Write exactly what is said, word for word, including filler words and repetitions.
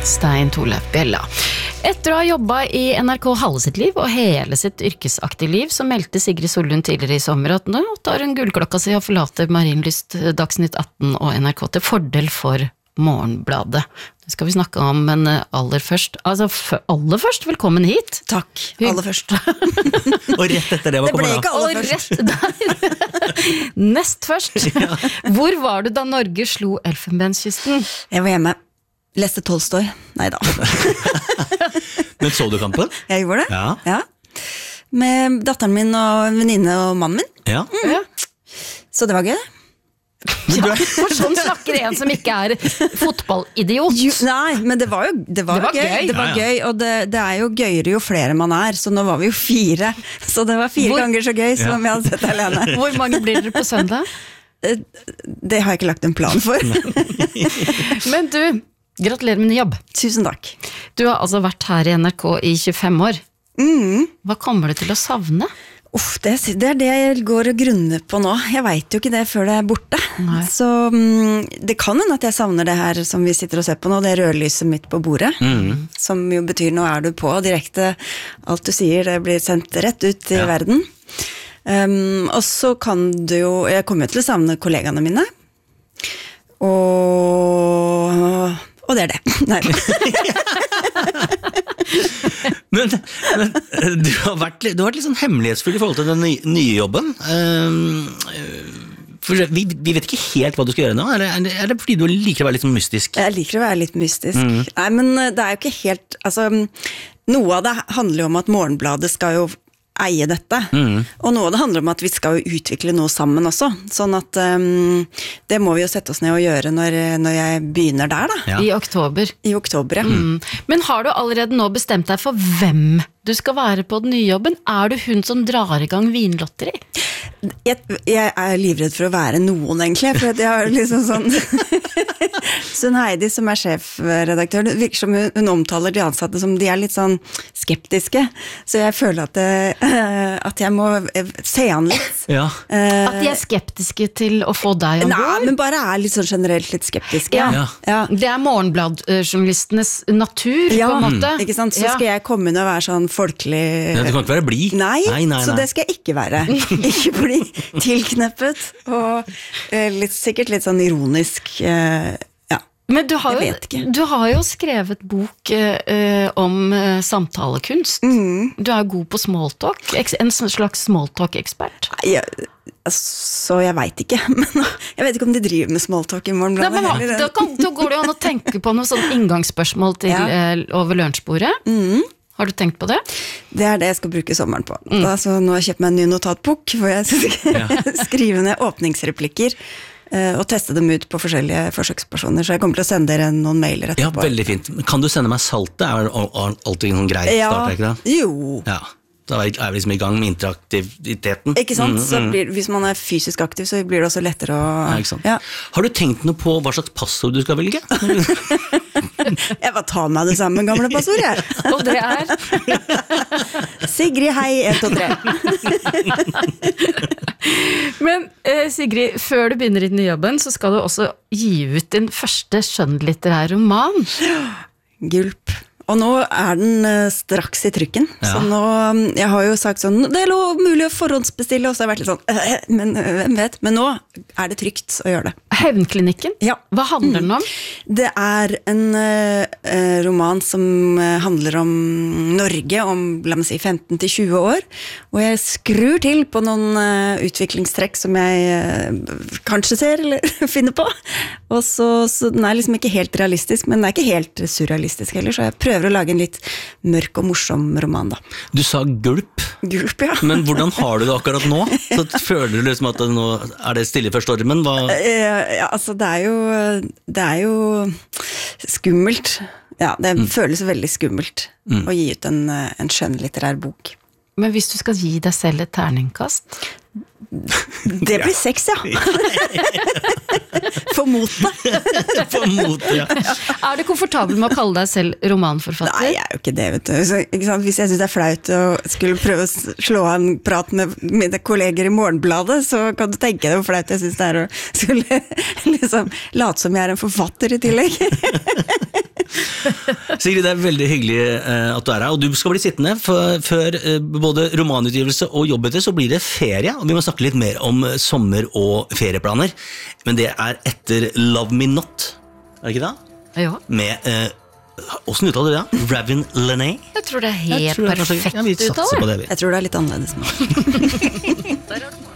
Stein Torleif Bjella. Etter å ha jobbet i N R K halve sitt liv og hele sitt yrkesaktige liv, så meldte Sigrid Sollund tidligere i sommer at nå tar hun gullklokka si og forlater Marienlyst, Dagsnytt atten og N R K til fordel for Morgenbladet. Det skal vi snakke om, men aller først, altså aller først, velkommen hit. Takk, aller først. Og rett etter det, hva kommer da? Det ble ikke aller først. Rett, nest først. Ja. Hvor var du da Norge slo Elfenbenskysten? Jeg var hjemme. Leste Tolstoy. Neida. Men så du kampen? Jeg gjorde det. Ja. Ja. Med datteren min og venninne og mannen min. Ja. Mm. Ja. Så det var gøy. Ja, for sånn snakker en som ikke er fotballidiot. Jo, nei, men det var jo det var, det var gøy. gøy. Det var ja, ja. gøy, og det, det er jo gøyere jo flere man er, så nå var vi jo fire. Så det var fire Hvor? ganger så gøy som ja. jeg hadde sett alene. Hvor mange blir dere på søndag? Det har jeg ikke lagt en plan for. Men du, gratulerer med ny jobb. Tusen takk. Du har altså vært her i N R K i tjuefem år. Mm. Hva kommer du til å savne? Uff, det, det er det jeg går og grunner på nå. Jeg vet jo ikke det før det er borte. Nei. Så um, det kan hende at jeg savner det her som vi sitter og ser på nå, det rødlyset mitt på bordet. Mm. Som jo betyr nå er du på direkte. Alt du sier, det blir sendt rett ut i ja. verden. Um, og så kan du jo, jeg kommer jo til å savne kollegaene mine. Og, og det er det. Nei. Men, men du, har vært, du har vært litt sånn hemmelighetsfull i forhold til den nye, nye jobben. Um, for vi, vi vet ikke helt hva du skal gjøre nå, eller er det, er det fordi du liker å være litt sånn mystisk? Jeg liker å være litt mystisk. Mm. Nei, men det er jo ikke helt, altså, noe av det handler jo om at Morgenbladet skal jo eie dette, mm. og noe av det handler om at vi skal jo utvikle noe sammen også, sånn at um, det må vi jo sette oss ned og gjøre når, når jeg begynner der da. Ja. I oktober. I oktober, ja. Mm. Men har du allerede nå bestemt deg for hvem du skal være på den nye jobben? Er du hun som drar i gang vinlotteri? Jeg, jeg er livredd for å være noen egentlig, for jeg har liksom sånn Sunn Heidi som er sjefredaktør, det virker som hun, hun omtaler de ansatte som de er litt sånn skeptiske, så jeg føler at, det, at jeg må se an litt. Ja. At de er skeptiske til å få deg ombord? Nei, men bare er litt sånn generelt litt skeptiske. Ja. Ja. Ja. Det er Morgenbladjournalistenes natur, ja. på en måte. Ikke sant? Så skal jeg komme inn og være sånn folkelig... Ja, du kan ikke være blid. Nei, nei, nei, nei. Så det skal jeg ikke være. Ikke bli tilkneppet, og litt, sikkert litt sånn ironisk... Uh, Men du har, jo, du har jo skrevet bok eh, om eh, samtalekunst. Mm. Du er god på smalltalk, en slags smalltalk-ekspert. Ja, så jeg vet ikke, men jeg vet ikke om de driver med smalltalk i Morgenbladet. Nei, men, da, kan, da går det jo an å tenke på noe sånn inngangsspørsmål til, ja. eh, over lunsjbordet. Mm. Har du tenkt på det? Det er det jeg skal bruke sommeren på. Mm. Da, så nå har jeg kjøpt meg en ny notatbok, hvor jeg skal ja. skrive ned åpningsreplikker, og teste dem ut på forskjellige forsøkspersoner, så jeg kommer til å sende dere noen mailer etterpå. Ja, veldig fint. Kan du sende meg saltet? Er det alltid noen grei ja, start, ikke det? Jo. Ja, da er vi liksom i gang med interaktiviteten. Ikke sant? Mm, mm. Så blir, hvis man er fysisk aktiv, så blir det også lettere å... Ja, ikke sant? Ja. Har du tenkt noe på hva slags passord du skal velge? Jeg bare tar meg det samme gamle passord, jeg. Og det er? Sigrid, hei, ett og tre. Men eh, Sigrid, før du begynner i den nye jobben, så skal du også gi ut din første skjønnlitterær roman. Gulp. Og nå er den uh, straks i trykken. Ja. Så nå, jeg har jo sagt sånn, det er lov mulig å forhåndsbestille, og så har jeg vært litt sånn, øh, men øh, hvem vet? Men nå er det trygt å gjøre det. Hevnklinikken? Ja. Hva handler den om? Det er en uh, roman som uh, handler om Norge, om, la meg si, femten til tjue år, og jeg skrur til på noen uh, utviklingstrekk som jeg uh, kanskje ser, eller finner på. Og så, så den er liksom ikke helt realistisk, men den er ikke helt surrealistisk heller, så jeg prøver å lage en litt mørk og morsom roman da. Du sa gulp. Gulp, ja. Men hvordan har du det akkurat nå? Så føler du liksom at det nå er det stille for stormen? Hva... Ja, altså det er jo, det er jo skummelt. Ja, det mm. føles veldig skummelt mm. å gi ut en, en skjønnlitterær bok. Men hvis du skal gi deg selv et terningkast? Det blir sex, ja. For motet. For motet, ja. Er du komfortabel med å kalle deg selv romanforfatter? Nei, jeg er jo ikke det, vet du. Så, ikke sant? Hvis jeg synes det er flaut å skulle prøve å slå av en prat med mine kolleger i Morgenbladet, så kan du tenke deg hvor flaut jeg synes det er å skulle liksom late som jeg er en forfatter i tillegg. Sigrid, det er veldig hyggelig uh, at du er her, og du skal bli sittende, for før uh, både romanutgivelse og jobbetter så blir det ferie, og vi må snakke litt mer om uh, sommer- og ferieplaner, men det er etter Love Me Not, er det ikke det? Ja. Med, uh, hvordan uttaler du det? Ravin Lenae? Jeg tror det er helt tror det er perfekt kanskje- ja, vi satser uttale. på det, vi. Jeg tror det er litt annerledes. Der er det.